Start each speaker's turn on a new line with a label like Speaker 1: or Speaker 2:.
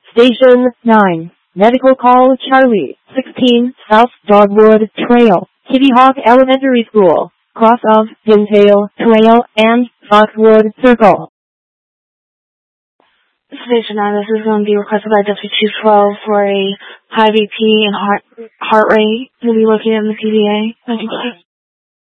Speaker 1: Station 9, Medical Call Charlie, 16, South Dogwood Trail, Kitty Hawk Elementary School, cross of Pintail Trail and Foxwood Circle.
Speaker 2: Station 9, this is going to be requested by Deputy 212 for a high BP and heart rate. We'll be located in the PDA.